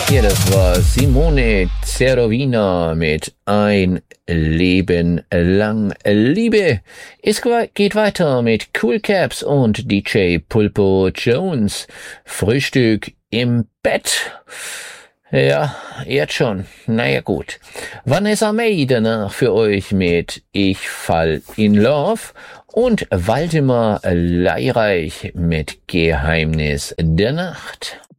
Ja, das war Simone Zerovina mit Ein Leben lang Liebe. Es geht weiter mit Cool Caps und DJ Pulpo Jones. Frühstück im Bett. Ja, jetzt schon. Naja, gut. Vanessa May danach für euch mit Ich fall in Love und Waldemar Leireich mit Geheimnis der Nacht.